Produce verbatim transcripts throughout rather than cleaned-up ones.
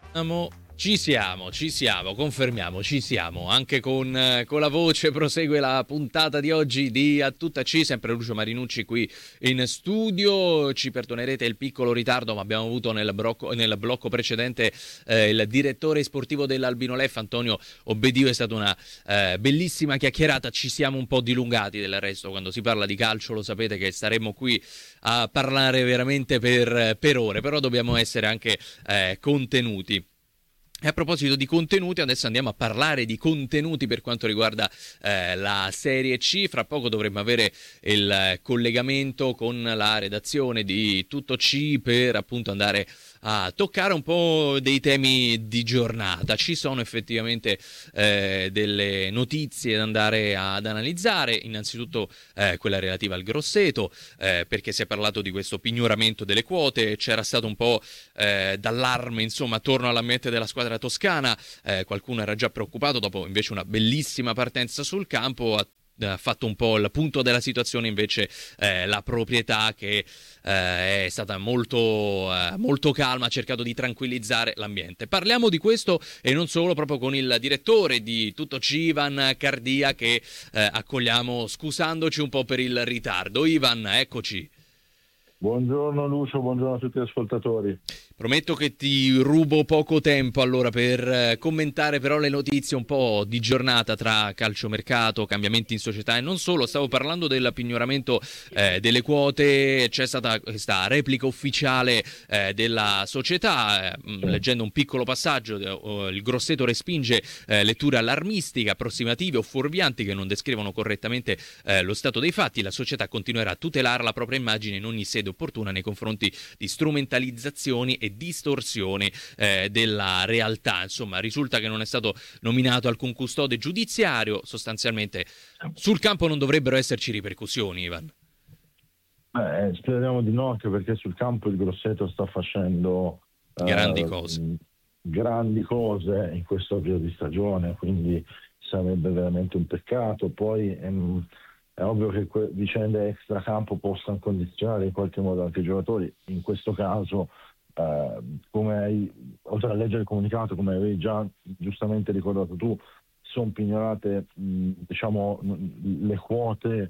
Siamo, ci siamo, ci siamo, confermiamo, ci siamo. Anche con, eh, con la voce prosegue la puntata di oggi di A Tutta C, sempre Lucio Marinucci qui in studio. Ci perdonerete il piccolo ritardo, ma abbiamo avuto nel, brocco, nel blocco precedente eh, il direttore sportivo dell'Albino Lef, Antonio Obedio. È stata una eh, bellissima chiacchierata, ci siamo un po' dilungati del resto. Quando si parla di calcio lo sapete che staremmo qui a parlare veramente per, per ore, però dobbiamo essere anche eh, contenuti. E a proposito di contenuti, adesso andiamo a parlare di contenuti per quanto riguarda eh, la Serie C. Fra poco dovremmo avere il eh, collegamento con la redazione di Tutto C per appunto andare a toccare un po' dei temi di giornata. Ci sono effettivamente eh, delle notizie da andare ad analizzare, innanzitutto eh, quella relativa al Grosseto, eh, perché si è parlato di questo pignoramento delle quote, c'era stato un po' eh, d'allarme insomma attorno alla meta della squadra toscana, eh, qualcuno era già preoccupato, dopo invece una bellissima partenza sul campo ha ha fatto un po' il punto della situazione invece eh, la proprietà che eh, è stata molto, eh, molto calma, ha cercato di tranquillizzare l'ambiente. Parliamo di questo e non solo, proprio con il direttore di Tutto C, Ivan Cardia, che eh, accogliamo scusandoci un po' per il ritardo. Ivan, eccoci. Buongiorno Lucio, buongiorno a tutti gli ascoltatori. Prometto che ti rubo poco tempo allora per eh, commentare però le notizie un po' di giornata tra calciomercato, cambiamenti in società e non solo. Stavo parlando del pignoramento eh, delle quote, c'è stata questa replica ufficiale eh, della società, eh, Sì. leggendo un piccolo passaggio, eh, il Grosseto respinge eh, letture allarmistiche, approssimative o fuorvianti che non descrivono correttamente eh, lo stato dei fatti. La società continuerà a tutelare la propria immagine in ogni sede opportuna nei confronti di strumentalizzazioni e distorsioni eh, della realtà. Insomma, risulta che non è stato nominato alcun custode giudiziario, sostanzialmente sul campo non dovrebbero esserci ripercussioni, Ivan. Beh, speriamo di no, anche perché sul campo il Grosseto sta facendo grandi eh, cose grandi cose in questo avvio di stagione, quindi sarebbe veramente un peccato. Poi ehm, è ovvio che que- vicende extracampo possano condizionare in qualche modo anche i giocatori. In questo caso, eh, come hai, oltre a leggere il comunicato, come avevi già giustamente ricordato tu, sono pignorate mh, diciamo mh, le quote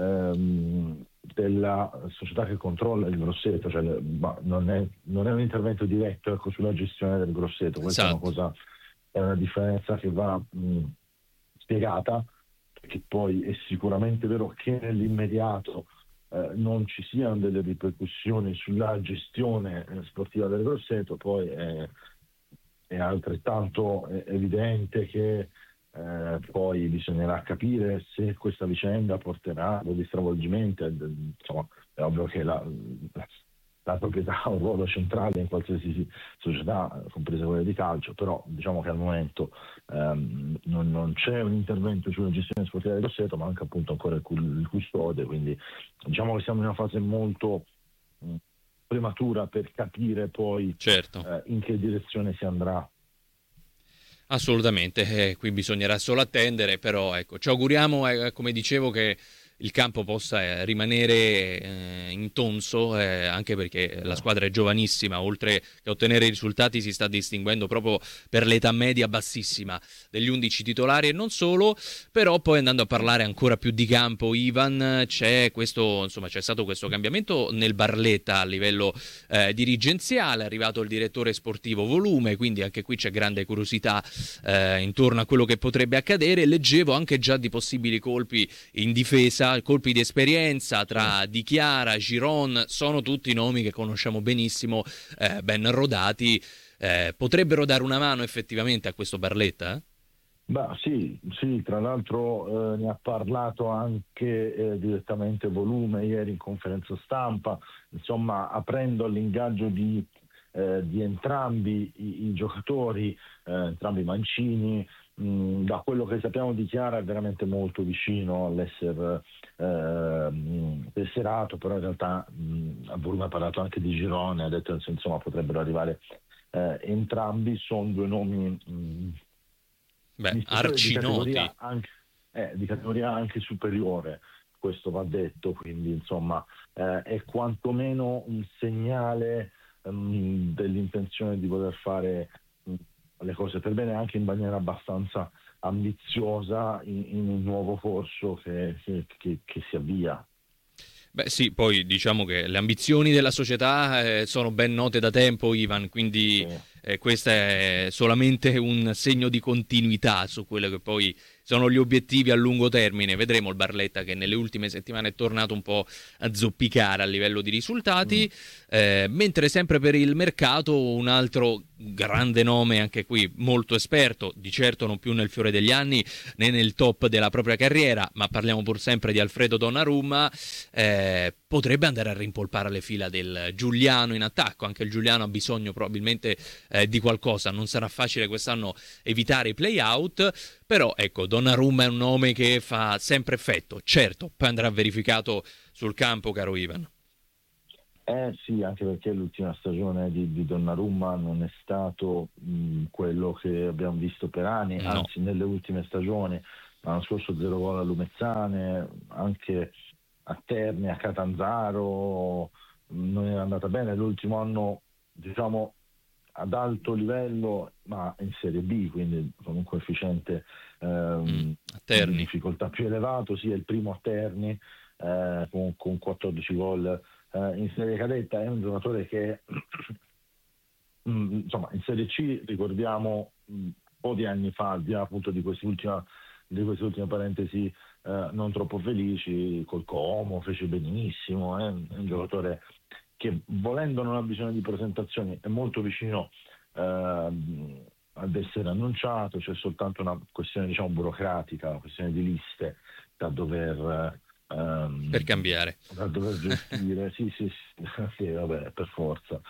ehm, della società che controlla il Grosseto, cioè, ma non, è, non è un intervento diretto, ecco, sulla gestione del Grosseto. Questa esatto. È una cosa, è una differenza che va mh, spiegata, perché poi è sicuramente vero che nell'immediato eh, non ci siano delle ripercussioni sulla gestione eh, sportiva del Grosseto. Poi è, è altrettanto evidente che eh, poi bisognerà capire se questa vicenda porterà a degli stravolgimenti. Insomma, è ovvio che la, la proprietà ha un ruolo centrale in qualsiasi società, compresa quella di calcio, però diciamo che al momento ehm, non, non c'è un intervento sulla gestione sportiva del Grosseto, ma anche appunto ancora il, il custode, quindi diciamo che siamo in una fase molto mh, prematura per capire poi certo. eh, in che direzione si andrà. Assolutamente, eh, qui bisognerà solo attendere, però ecco, ci auguriamo, eh, come dicevo, che il campo possa eh, rimanere eh, intonso, eh, anche perché la squadra è giovanissima, oltre che ottenere i risultati si sta distinguendo proprio per l'età media bassissima degli undici titolari e non solo. Però poi, andando a parlare ancora più di campo, Ivan, c'è questo, insomma, c'è stato questo cambiamento nel Barletta a livello eh, dirigenziale, è arrivato il direttore sportivo Volume, quindi anche qui c'è grande curiosità eh, intorno a quello che potrebbe accadere. Leggevo anche già di possibili colpi in difesa, colpi di esperienza tra Di Chiara, Giron, sono tutti nomi che conosciamo benissimo, eh, ben rodati, eh, potrebbero dare una mano effettivamente a questo Barletta? Eh? Beh, sì, sì, tra l'altro eh, ne ha parlato anche eh, direttamente Volume ieri in conferenza stampa, insomma aprendo all'ingaggio di, eh, di entrambi i, i giocatori, eh, entrambi mancini. Mh, da quello che sappiamo di Chiara è veramente molto vicino all'essere eh, tesserato, però in realtà mh, Volume ha parlato anche di Girone, ha detto che insomma potrebbero arrivare eh, entrambi. Sono due nomi mh, Beh, arcinoti. Di categoria, anche, eh, di categoria anche superiore, questo va detto, quindi insomma eh, è quantomeno un segnale um, dell'intenzione di voler fare le cose per bene anche in maniera abbastanza ambiziosa in, in un nuovo corso che, che, che, che si avvia. Beh sì, poi diciamo che le ambizioni della società eh, sono ben note da tempo, Ivan, quindi Sì. eh, questo è solamente un segno di continuità su quello che poi sono gli obiettivi a lungo termine. Vedremo il Barletta che nelle ultime settimane è tornato un po' a zoppicare a livello di risultati, Mm. eh, mentre sempre per il mercato un altro grande nome, anche qui molto esperto, di certo non più nel fiore degli anni né nel top della propria carriera, ma parliamo pur sempre di Alfredo Donnarumma, eh, potrebbe andare a rimpolpare le fila del Giuliano in attacco. Anche il Giuliano ha bisogno probabilmente eh, di qualcosa, non sarà facile quest'anno evitare i play-out, però ecco, Donnarumma è un nome che fa sempre effetto, certo, poi andrà verificato sul campo, caro Ivan. Eh sì, anche perché l'ultima stagione di, di Donnarumma non è stato mh, quello che abbiamo visto per anni, No. anzi nelle ultime stagioni, l'anno scorso zero gol a Lumezzane, anche a Terni, a Catanzaro, mh, non era andata bene, l'ultimo anno diciamo ad alto livello ma in Serie B, quindi con un coefficiente Mm, ehm, a di Terni. difficoltà più elevato, sì, è il primo a Terni eh, con, con quattordici gol Uh, in Serie Cadetta. È un giocatore che mm, insomma in Serie C ricordiamo mm, un po' di anni fa, al di là appunto di quest'ultima di queste ultime parentesi uh, non troppo felici col Como, fece benissimo, eh? È un giocatore che volendo non ha bisogno di presentazioni, è molto vicino uh, ad essere annunciato, c'è soltanto una questione diciamo burocratica, una questione di liste da dover Per Um, cambiare. da dover gestire, sì, sì, sì, sì, vabbè, per forza.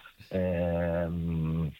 Ehm,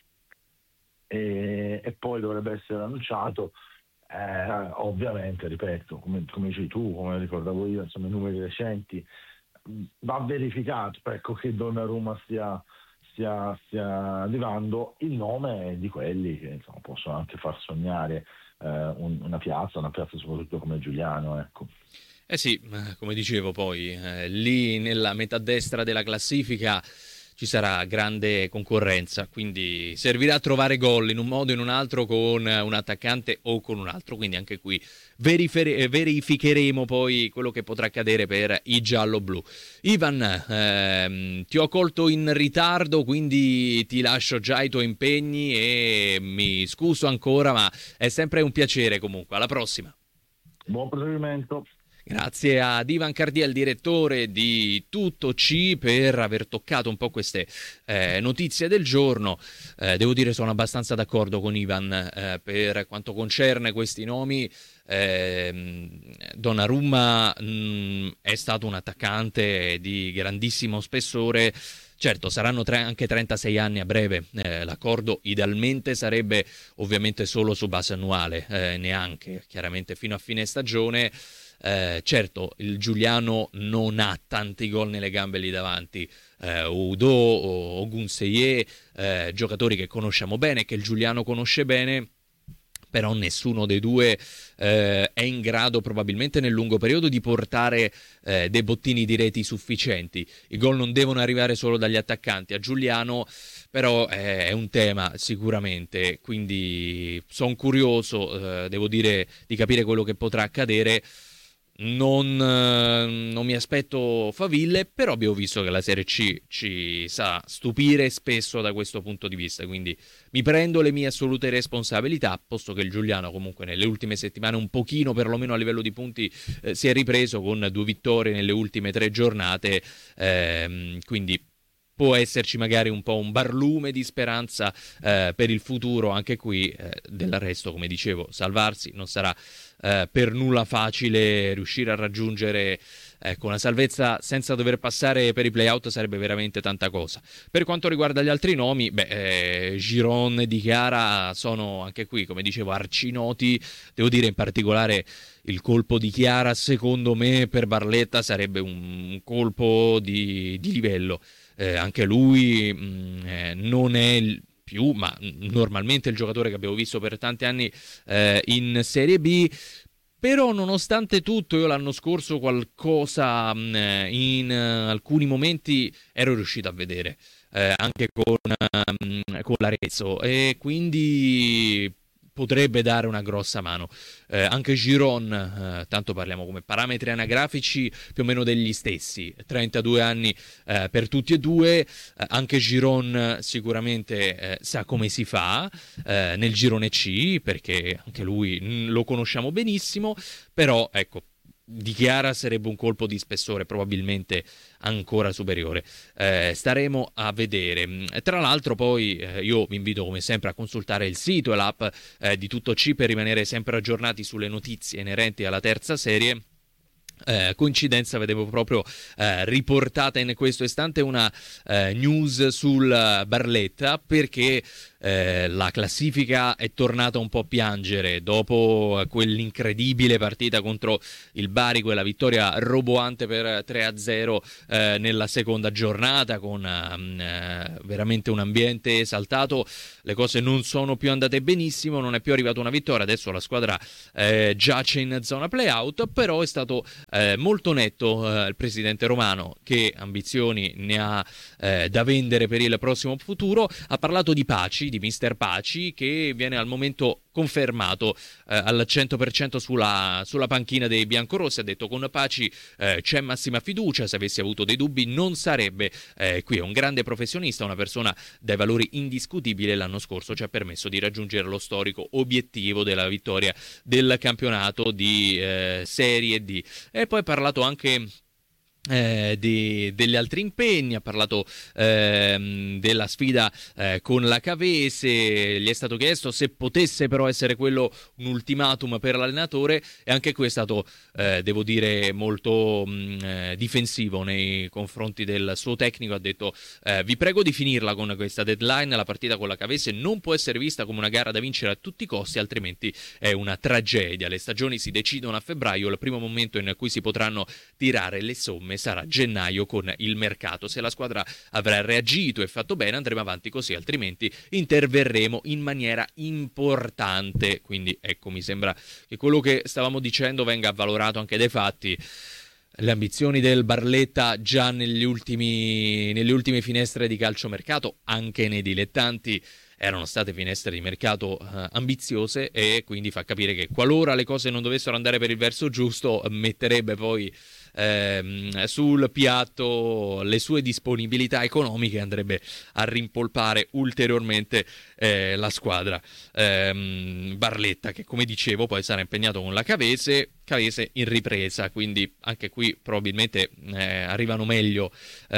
e, e poi dovrebbe essere annunciato, eh, ovviamente, ripeto, come, come dici tu, come ricordavo io, insomma, i numeri recenti, va verificato, ecco, che Donnarumma stia, stia, stia arrivando. Il nome è di quelli che insomma, possono anche far sognare eh, un, una piazza, una piazza soprattutto come Giuliano, ecco. Eh sì, come dicevo poi, eh, lì nella metà destra della classifica ci sarà grande concorrenza, quindi servirà a trovare gol in un modo o in un altro con un attaccante o con un altro, quindi anche qui verifere- verificheremo poi quello che potrà accadere per i giallo-blu. Ivan, ehm, ti ho colto in ritardo, quindi ti lascio già i tuoi impegni e mi scuso ancora, ma è sempre un piacere comunque. Alla prossima. Buon proseguimento. Grazie ad Ivan Cardiel, direttore di Tutto C, per aver toccato un po' queste eh, notizie del giorno. Eh, devo dire sono abbastanza d'accordo con Ivan eh, per quanto concerne questi nomi. Eh, Donnarumma mh, è stato un attaccante di grandissimo spessore. Certo, saranno tre, anche trentasei anni a breve. Eh, l'accordo idealmente sarebbe ovviamente solo su base annuale, eh, neanche chiaramente fino a fine stagione. Eh, certo, il Giuliano non ha tanti gol nelle gambe lì davanti. Eh, Udo o Ogunseye, eh, giocatori che conosciamo bene, che il Giuliano conosce bene, però nessuno dei due eh, è in grado probabilmente nel lungo periodo di portare eh, dei bottini di reti sufficienti. I gol non devono arrivare solo dagli attaccanti. A Giuliano però eh, è un tema sicuramente, quindi sono curioso, eh, devo dire, di capire quello che potrà accadere. Non, eh, non mi aspetto faville, però abbiamo visto che la Serie C ci sa stupire spesso da questo punto di vista, quindi mi prendo le mie assolute responsabilità, posto che il Giuliano comunque nelle ultime settimane un pochino, perlomeno a livello di punti, eh, si è ripreso con due vittorie nelle ultime tre giornate, ehm, quindi può esserci magari un po' un barlume di speranza eh, per il futuro anche qui. Eh, del resto, come dicevo, salvarsi non sarà eh, per nulla facile. Riuscire a raggiungere ecco, una salvezza senza dover passare per i playout sarebbe veramente tanta cosa. Per quanto riguarda gli altri nomi, beh, eh, Giron e Di Chiara sono anche qui, come dicevo, arcinoti. Devo dire in particolare il colpo di Chiara, secondo me, per Barletta sarebbe un colpo di, di livello. Eh, anche lui mh, eh, non è il più, ma normalmente il giocatore che abbiamo visto per tanti anni eh, in Serie B. Però nonostante tutto io l'anno scorso qualcosa mh, in uh, alcuni momenti ero riuscito a vedere. eh, anche con, um, con l'Arezzo, e quindi potrebbe dare una grossa mano. Eh, anche Giron, eh, tanto parliamo come parametri anagrafici più o meno degli stessi, trentadue anni eh, per tutti e due, eh, anche Giron sicuramente eh, sa come si fa eh, nel girone C, perché anche lui mh, lo conosciamo benissimo, però ecco, di Chiara sarebbe un colpo di spessore probabilmente ancora superiore. Eh, staremo a vedere. Tra l'altro poi eh, io vi invito come sempre a consultare il sito e l'app eh, di Tutto C per rimanere sempre aggiornati sulle notizie inerenti alla terza serie. Eh, coincidenza, vedevo proprio eh, riportata in questo istante una eh, news sul Barletta, perché eh, la classifica è tornata un po' a piangere dopo quell'incredibile partita contro il Bari, quella vittoria roboante per tre a zero eh, nella seconda giornata, con eh, veramente un ambiente esaltato. Le cose non sono più andate benissimo, non è più arrivata una vittoria, adesso la squadra eh, giace in zona playout, però è stato Eh, molto netto eh, il presidente Romano, che ambizioni ne ha eh, da vendere per il prossimo futuro. Ha parlato di Paci, di mister Paci, che viene al momento confermato eh, al cento per cento sulla, sulla panchina dei biancorossi. Ha detto: con Paci eh, c'è massima fiducia, se avessi avuto dei dubbi non sarebbe eh, qui. È un grande professionista, una persona dai valori indiscutibili. L'anno scorso ci ha permesso di raggiungere lo storico obiettivo della vittoria del campionato di eh, Serie D. E poi ha parlato anche Eh, di, degli altri impegni, ha parlato ehm, della sfida eh, con la Cavese. Gli è stato chiesto se potesse però essere quello un ultimatum per l'allenatore, e anche qui è stato eh, devo dire molto mh, eh, difensivo nei confronti del suo tecnico. Ha detto eh, vi prego di finirla con questa deadline, la partita con la Cavese non può essere vista come una gara da vincere a tutti i costi, altrimenti è una tragedia. Le stagioni si decidono a febbraio, il primo momento in cui si potranno tirare le somme sarà gennaio con il mercato. Se la squadra avrà reagito e fatto bene andremo avanti così, altrimenti interverremo in maniera importante. Quindi ecco, mi sembra che quello che stavamo dicendo venga avvalorato anche dai fatti. Le ambizioni del Barletta già negli ultimi, nelle ultime finestre di calciomercato, anche nei dilettanti, erano state finestre di mercato eh, ambiziose, e quindi fa capire che qualora le cose non dovessero andare per il verso giusto, metterebbe poi ehm, sul piatto le sue disponibilità economiche e andrebbe a rimpolpare ulteriormente eh, la squadra. Ehm, Barletta, che come dicevo poi sarà impegnato con la Cavese, Cavese in ripresa, quindi anche qui probabilmente eh, arrivano meglio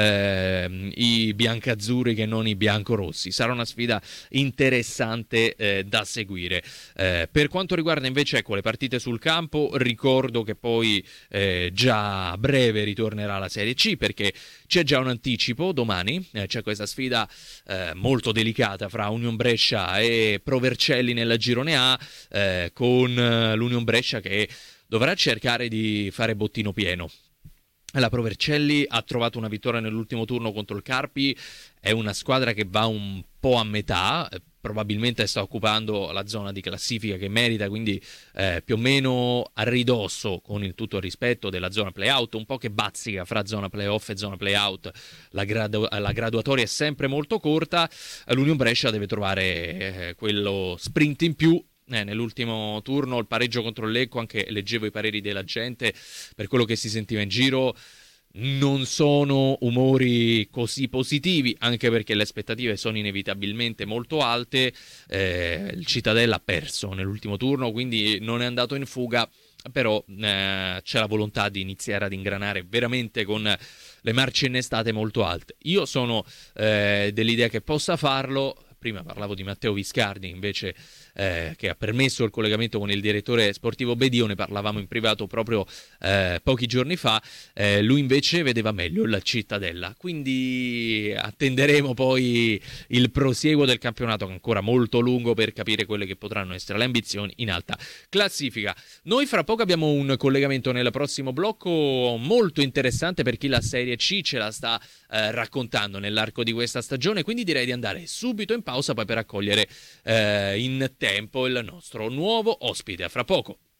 eh, i biancazzurri che non i biancorossi. Sarà una sfida interessante eh, da seguire. Eh, per quanto riguarda invece ecco, le partite sul campo, ricordo che poi eh, già a breve ritornerà la Serie C, perché c'è già un anticipo domani. Eh, c'è questa sfida eh, molto delicata fra Union Brescia e Pro Vercelli nella Girone A, eh, con eh, l'Union Brescia che dovrà cercare di fare bottino pieno. La Pro Vercelli ha trovato una vittoria nell'ultimo turno contro il Carpi, è una squadra che va un po' a metà, probabilmente sta occupando la zona di classifica che merita, quindi eh, più o meno a ridosso, con il tutto il rispetto, della zona playout, un po' che bazzica fra zona playoff e zona playout. La, gradu- la graduatoria è sempre molto corta, l'Union Brescia deve trovare eh, quello sprint in più. Eh, nell'ultimo turno il pareggio contro il Lecco, anche leggevo i pareri della gente, per quello che si sentiva in giro non sono umori così positivi, anche perché le aspettative sono inevitabilmente molto alte. Eh, il Cittadella ha perso nell'ultimo turno, quindi non è andato in fuga, però eh, c'è la volontà di iniziare ad ingranare veramente con le marce innestate molto alte. Io sono eh, dell'idea che possa farlo. Prima parlavo di Matteo Viscardi, invece, eh, che ha permesso il collegamento con il direttore sportivo Bedio, ne parlavamo in privato proprio eh, pochi giorni fa. Eh, lui invece vedeva meglio la Cittadella, quindi attenderemo poi il prosieguo del campionato, che è ancora molto lungo, per capire quelle che potranno essere le ambizioni in alta classifica. Noi fra poco abbiamo un collegamento nel prossimo blocco molto interessante per chi la Serie C ce la sta eh, raccontando nell'arco di questa stagione, quindi direi di andare subito in pausa poi per accogliere eh, in tempo il nostro nuovo ospite. A fra poco.